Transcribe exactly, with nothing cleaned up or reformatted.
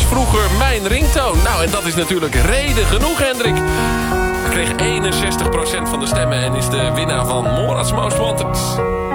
vroeger mijn ringtoon. Nou, en dat is natuurlijk reden genoeg, Hendrik. Hij kreeg eenenzestig procent van de stemmen en is de winnaar van Morat's Most Wanted.